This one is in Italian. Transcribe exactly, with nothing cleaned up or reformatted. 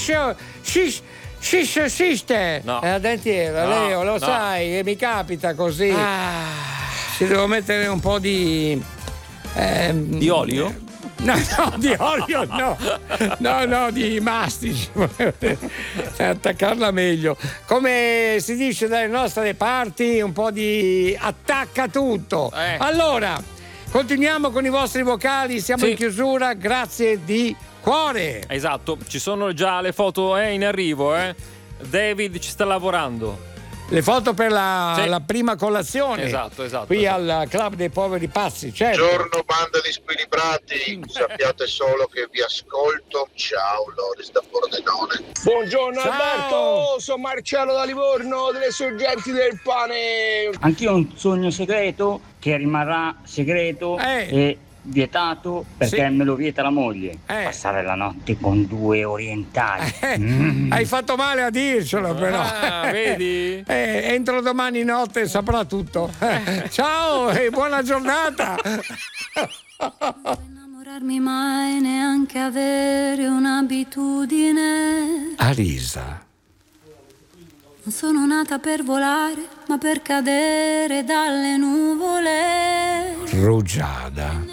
sciscio, sciscio, sciscio, siste. No. È la dentiera, No, Leo, lo no. sai che mi capita così. Ah. Ci devo mettere un po' di... ehm, Di olio? No, no, di olio no, no, no, di mastici, attaccarla meglio. Come si dice dalle nostre parti, un po' di attacca tutto. Eh. Allora, continuiamo con i vostri vocali, siamo Sì. in chiusura, grazie di cuore. Esatto, ci sono già le foto eh, in arrivo, eh. David ci sta lavorando. Le foto per la, Sì. la prima colazione. Esatto, esatto. Qui esatto. al Club dei Poveri Pazzi, certo. Buongiorno banda di squilibrati, sappiate solo che vi ascolto. Ciao Loris da Pordenone. Buongiorno Ciao. Alberto, sono Marcello da Livorno delle sorgenti del pane. Anch'io ho un sogno segreto che rimarrà segreto Eh. e vietato perché Sì. me lo vieta la moglie. Eh. Passare la notte con due orientali. Eh, Mm. Hai fatto male a dircelo, però. Ah, vedi? Eh, entro domani notte saprà tutto. Eh, ciao e buona giornata. Innamorarmi mai, neanche avere un'abitudine. Alisa. Non sono nata per volare, ma per cadere dalle nuvole. Rugiada.